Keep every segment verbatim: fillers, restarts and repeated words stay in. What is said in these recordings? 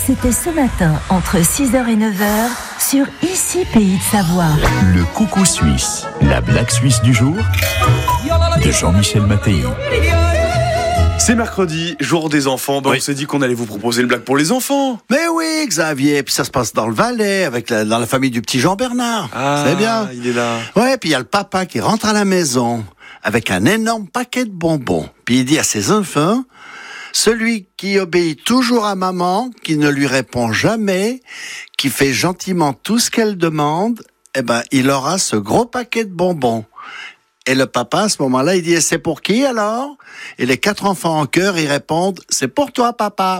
c'était ce matin entre six heures et neuf heures sur Ici Pays de Savoie. Le coucou suisse, la blague suisse du jour de Jean-Michel Mattei. C'est mercredi, jour des enfants, donc oui. On s'est dit qu'on allait vous proposer une blague pour les enfants. Mais oui, Xavier, puis ça se passe dans le Valais, avec la, dans la famille du petit Jean-Bernard. Ah, c'est bien. Il est là. Ouais, puis il y a le papa qui rentre à la maison avec un énorme paquet de bonbons. Puis il dit à ses enfants, celui qui obéit toujours à maman, qui ne lui répond jamais, qui fait gentiment tout ce qu'elle demande, eh ben, il aura ce gros paquet de bonbons. Et le papa, à ce moment-là, il dit, c'est pour qui alors? Et les quatre enfants en chœur, ils répondent, c'est pour toi, papa.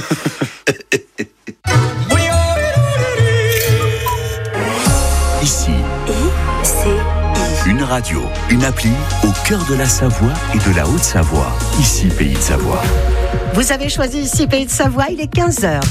Ici, I, C, I. une radio, une appli au cœur de la Savoie et de la Haute-Savoie. Ici, Pays de Savoie. Vous avez choisi Ici Pays de Savoie, il est quinze heures.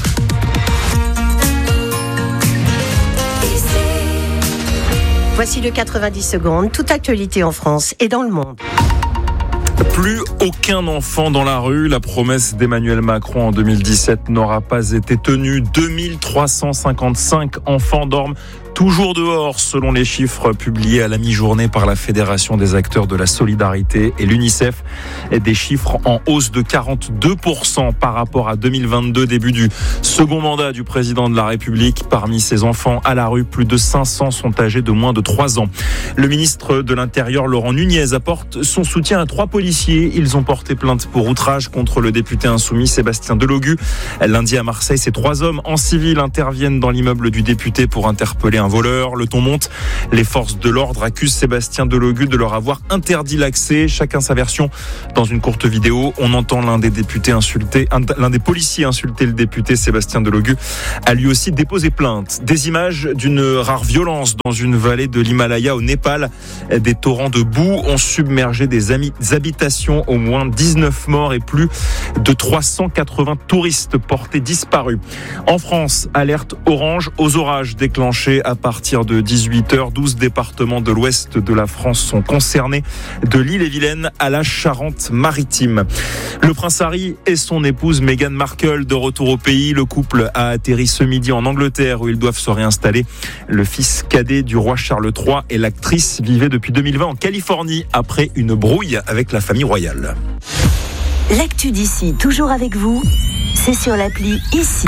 Voici le quatre-vingt-dix secondes, toute actualité en France et dans le monde. Plus aucun enfant dans la rue. La promesse d'Emmanuel Macron en deux mille dix-sept n'aura pas été tenue. deux mille trois cent cinquante-cinq enfants dorment toujours dehors, selon les chiffres publiés à la mi-journée par la Fédération des acteurs de la solidarité et l'UNICEF. Des chiffres en hausse de quarante-deux pour cent par rapport à deux mille vingt-deux, début du second mandat du président de la République. Parmi ces enfants à la rue, plus de cinq cents sont âgés de moins de trois ans. Le ministre de l'Intérieur, Laurent Nunez, apporte son soutien à trois policiers. Ils ont porté plainte pour outrage contre le député insoumis Sébastien Delogu. Lundi à Marseille, ces trois hommes en civil interviennent dans l'immeuble du député pour interpeller un voleur. Le ton monte. Les forces de l'ordre accusent Sébastien Delogu de leur avoir interdit l'accès. Chacun sa version. Dans une courte vidéo, on entend l'un des députés insulter, l'un des policiers insulter le député. Sébastien Delogu a lui aussi déposé plainte. Des images d'une rare violence dans une vallée de l'Himalaya au Népal. Des torrents de boue ont submergé des habitations. Au moins dix-neuf morts et plus de trois cent quatre-vingts touristes portés disparus. En France, alerte orange aux orages déclenchés à partir de dix-huit heures. douze départements de l'ouest de la France sont concernés, de l'Ille-et-Vilaine à la Charente-Maritime. Le prince Harry et son épouse Meghan Markle de retour au pays. Le couple a atterri ce midi en Angleterre où ils doivent se réinstaller. Le fils cadet du roi Charles trois et l'actrice vivaient depuis deux mille vingt en Californie après une brouille avec la famille royale. L'actu d'ici, toujours avec vous, c'est sur l'appli Ici.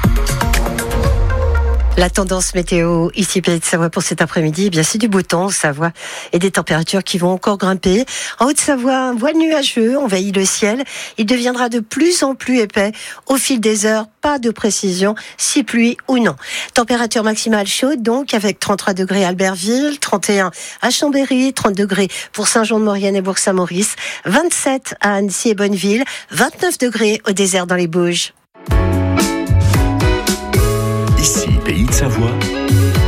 La tendance météo ici Pays de Savoie pour cet après-midi, eh bien c'est du beau temps en Savoie et des températures qui vont encore grimper. En Haute-Savoie, un voile nuageux envahit le ciel. Il deviendra de plus en plus épais au fil des heures. Pas de précision si pluie ou non. Température maximale chaude donc avec trente-trois degrés à Albertville, trente et un à Chambéry, trente degrés pour Saint-Jean-de-Maurienne et Bourg-Saint-Maurice, vingt-sept à Annecy et Bonneville, vingt-neuf degrés au désert dans les Bauges. Ici, Pays de Savoie.